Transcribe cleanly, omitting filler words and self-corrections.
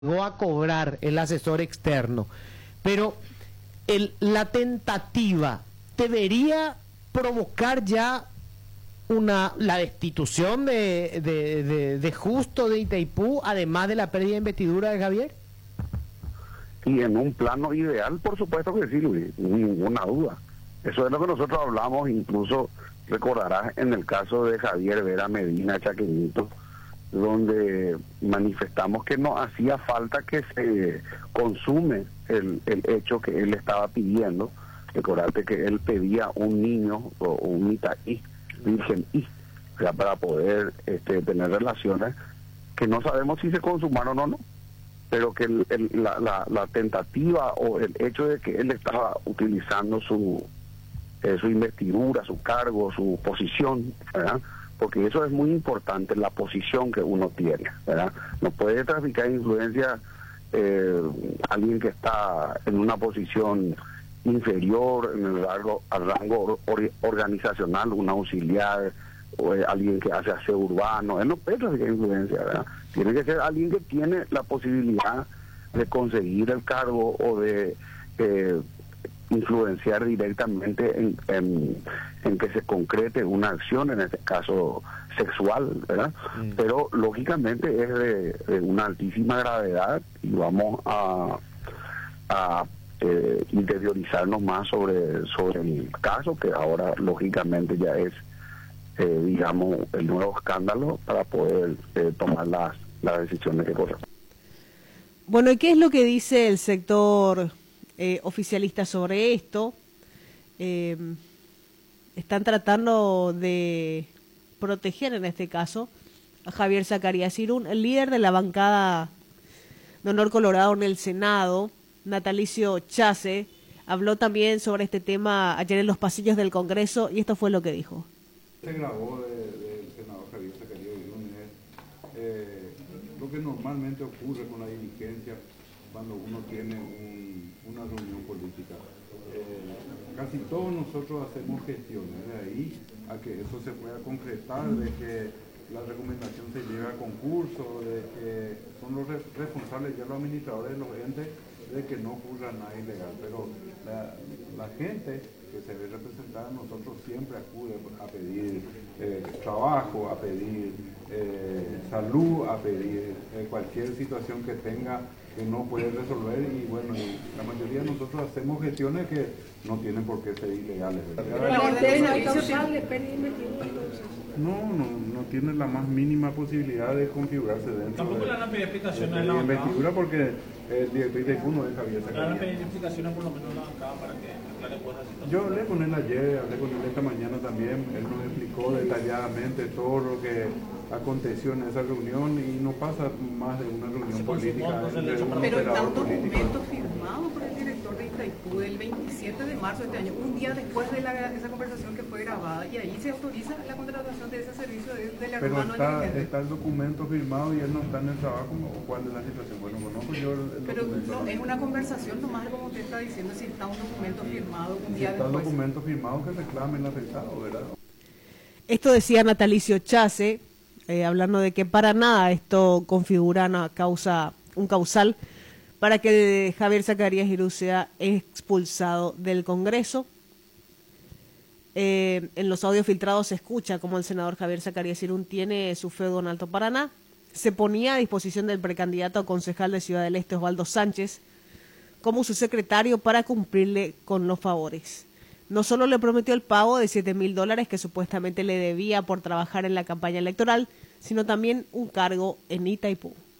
llegó a cobrar el asesor externo, pero la tentativa debería provocar ya la destitución de Justo de Itaipú, además de la pérdida de investidura de Javier. Y en un plano ideal, por supuesto que sí, Luis, ninguna duda. Eso es lo que nosotros hablamos, incluso recordarás en el caso de Javier Vera Medina Chaqueñito, donde manifestamos que no hacía falta que se consume el hecho que él estaba pidiendo. Recordarte que él pedía un niño o un itaí, virgen y, o sea, para poder tener relaciones que no sabemos si se consumaron o no, pero que la tentativa o el hecho de que él estaba utilizando su investidura, su cargo, su posición, ¿verdad? Porque eso es muy importante, la posición que uno tiene, ¿verdad? No puede traficar influencia alguien que está en una posición inferior en el rango organizacional, un auxiliar o alguien que hace aseo urbano. Él no puede traficar influencia, ¿verdad? Tiene que ser alguien que tiene la posibilidad de conseguir el cargo o de influenciar directamente en que se concrete una acción, en este caso sexual, ¿verdad? Pero lógicamente es de una altísima gravedad y vamos a interiorizarnos más sobre el caso, que ahora lógicamente ya es digamos el nuevo escándalo para poder tomar las decisiones que corresponden. Bueno, ¿y qué es lo que dice el sector oficialista sobre esto? Están tratando de proteger en este caso a Javier Zacarías Irún, el líder de la bancada de Honor Colorado en el Senado. Natalicio Chase habló también sobre este tema ayer en los pasillos del Congreso y esto fue lo que dijo. Se grabó del senador Javier Zacarías Irún lo que normalmente ocurre con la diligencia cuando uno tiene una reunión política. Casi todos nosotros hacemos gestiones, de ahí a que eso se pueda concretar, de que la recomendación se lleve a concurso, de que son los responsables ya los administradores de los entes de que no ocurra nada ilegal, pero la gente que se ve representada, nosotros siempre acude a pedir trabajo, a pedir salud, a pedir cualquier situación que tenga que no puede resolver, y bueno, y la mayoría de nosotros hacemos gestiones que no tienen por qué ser ilegales. No tiene la más mínima posibilidad de configurarse dentro. Tampoco le van a pedir explicaciones de a la bancada. investidura, porque el director de Itaipú no es Javier Le van a Zacarías. pedir explicaciones por lo menos a la bancada para que aclare pues la situación. Yo hablé con él ayer, hablé con él esta mañana también. Él nos explicó detalladamente todo lo que aconteció en esa reunión, y no pasa más de una reunión política entre un pero está operador un político. documento firmado por el director de Itaipú el 27 de marzo de este año, un día después de esa conversación que fue grabada, y ahí se autoriza la contratación de ese servicio del Pero hermano dirigente. está el documento firmado y él no está en el trabajo. ¿Cuál es la situación? Bueno, conozco yo el Pero documento. no, es una conversación nomás, como usted está diciendo, si está un documento firmado un Si día está el después. documento firmado, que reclame el afectado, ¿verdad? Esto decía Natalicio Chase, hablando de que para nada esto configura un causal para que Javier Zacarías Irún sea expulsado del Congreso. En los audios filtrados se escucha como el senador Javier Zacarías Irún tiene su feudo en Alto Paraná. Se ponía a disposición del precandidato a concejal de Ciudad del Este, Osvaldo Sánchez, como su secretario para cumplirle con los favores. No solo le prometió el pago de $7,000 que supuestamente le debía por trabajar en la campaña electoral, sino también un cargo en Itaipú.